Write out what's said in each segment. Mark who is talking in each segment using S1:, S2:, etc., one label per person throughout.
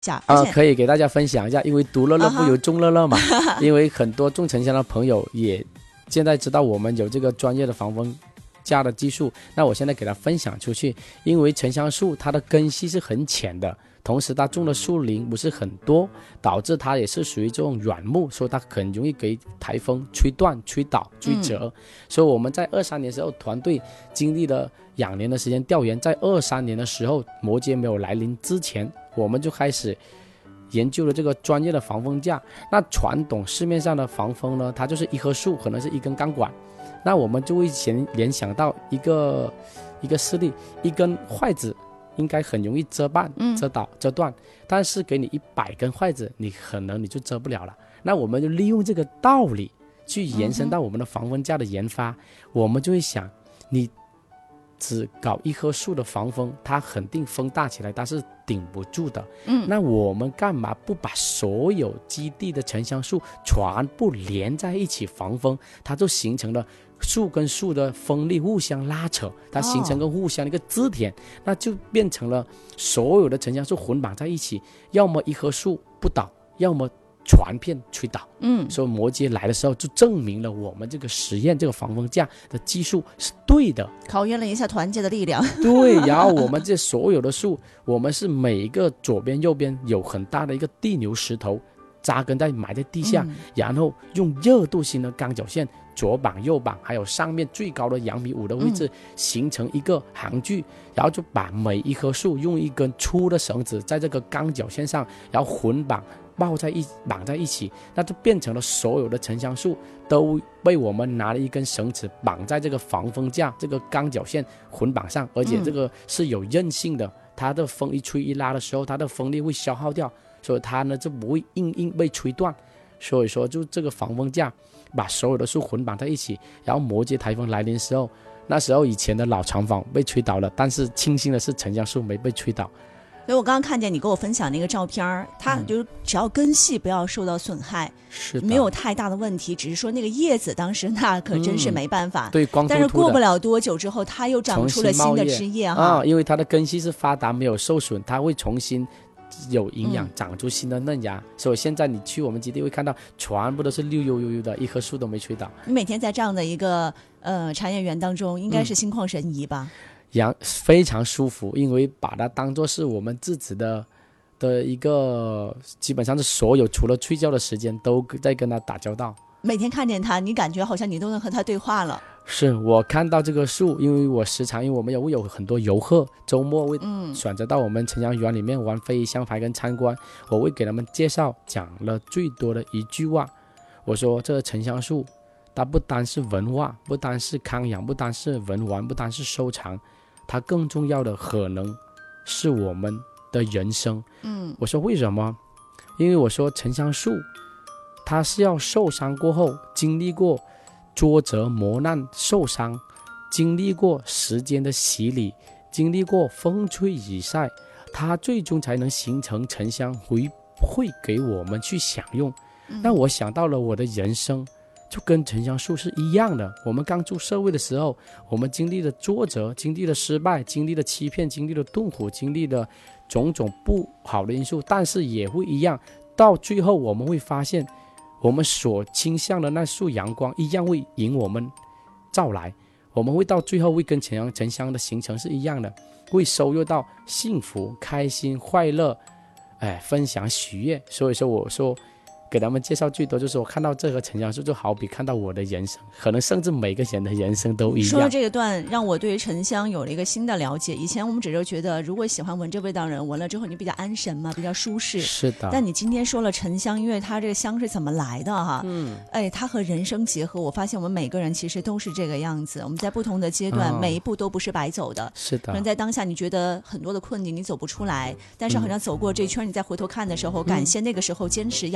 S1: 可以给大家分享一下，因为独乐乐不如众乐乐嘛。因为很多种沉香的朋友也现在知道我们有这个专业的防风架的技术，那我现在给它分享出去。因为沉香树它的根系是很浅的，同时它种的树龄不是很多，导致它也是属于这种软木，所以它很容易给台风吹断、吹倒、吹折。所以我们在23年的时候，团队经历了2年的时间调研，在23年的时候，摩羯没有来临之前，我们就开始研究了这个专业的防风架。那传统市面上的防风呢，它就是一棵树，可能是一根钢管，那我们就会先联想到一个事例，一根坏子应该很容易折半、折倒、折断，但是给你100根坏子，你可能就折不了了。那我们就利用这个道理去延伸到我们的防风架的研发，我们就会想，你只搞一棵树的防风，它肯定风大起来它是顶不住的。那我们干嘛不把所有基地的沉香树全部连在一起防风？它就形成了树跟树的风力互相拉扯，它形成个互相的一个支点，那就变成了所有的沉香树混绑在一起，要么一棵树不倒，要么全片吹倒。所以摩羯来的时候就证明了我们这个实验这个防风架的技术是对的，
S2: 考验了一下团结的力量。
S1: 对，然后我们这所有的树，我们是每一个左边右边有很大的一个地牛石头扎根埋在地下，然后用热度型的钢绞线左绑右绑，还有上面最高的2.5米的位置，形成一个行距，然后就把每一棵树用一根粗的绳子在这个钢绞线上，然后混绑绑在一起，那就变成了所有的沉香树都被我们拿了一根绳子绑在这个防风架这个钢绞线混绑上，而且这个是有韧性的，它的风一吹一拉的时候，它的风力会消耗掉，所以它呢就不会硬被吹断。所以说就这个防风架把所有的树混绑在一起，然后摩羯台风来临的时候，那时候以前的老厂房被吹倒了，但是庆幸的是沉香树没被吹倒。
S2: 所以我刚刚看见你给我分享那个照片，它就是只要根系不要受到损害，没有太大的问题，只是说那个叶子当时那可真是没办法，
S1: 对，光秃秃的，
S2: 但是过不了多久之后它又长出了新的枝叶
S1: 因为它的根系是发达没有受损，它会重新有营养，长出新的嫩芽。所以现在你去我们基地会看到全部都是绿油油的，一棵树都没吹倒。
S2: 你每天在这样的一个茶叶园当中应该是心旷神怡吧？
S1: 非常舒服，因为把它当作是我们自己的一个，基本上是所有除了睡觉的时间都在跟它打交道。
S2: 每天看见它，你感觉好像你都能和它对话了。
S1: 是，我看到这个树，因为我时常，因为我们有很多游客周末会选择到我们沉香园里面玩非遗香牌跟参观，我会给他们介绍，讲了最多的一句话，我说这个沉香树它不单是文化，不单是康养，不单是文玩，不单是收藏，它更重要的可能是我们的人生。我说为什么？因为我说沉香树它是要受伤过后，经历过挫折磨难受伤，经历过时间的洗礼，经历过风吹雨晒，它最终才能形成沉香会给我们去享用。那我想到了我的人生就跟沉香树是一样的，我们刚出社会的时候，我们经历了挫折，经历了失败，经历了欺骗，经历了痛苦，经历了种种不好的因素，但是也会一样，到最后我们会发现我们所倾向的那束阳光一样会迎我们照来，我们会到最后会跟沉香的形成是一样的，会收获到幸福、开心、快乐，分享喜悦。所以说我说给他们介绍最多就是我看到这棵沉香树就好比看到我的人生，可能甚至每个人的人生都一样。
S2: 说到这个段让我对沉香有了一个新的了解，以前我们只是觉得如果喜欢闻这味道的人闻了之后你比较安神嘛，比较舒适。
S1: 是的。
S2: 但你今天说了沉香，因为它这个香是怎么来的哈？它和人生结合，我发现我们每个人其实都是这个样子，我们在不同的阶段，每一步都不是白走的。
S1: 是的。
S2: 可能在当下你觉得很多的困境你走不出来，但是好像走过这圈，你再回头看的时候，感谢那个时候坚持咬牙的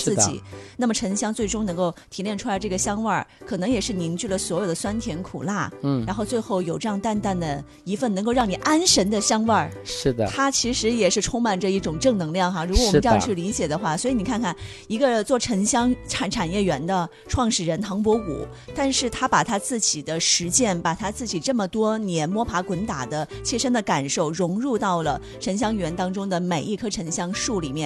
S2: 自己。那么沉香最终能够提炼出来这个香味儿，可能也是凝聚了所有的酸甜苦辣，然后最后有这样淡淡的一份能够让你安神的香味儿。
S1: 是的，
S2: 它其实也是充满着一种正能量哈。如果我们这样去理解的话，所以你看看一个做沉香产业园的创始人唐伯虎，但是他把他自己的实践，把他自己这么多年摸爬滚打的切身的感受融入到了沉香园当中的每一棵沉香树里面。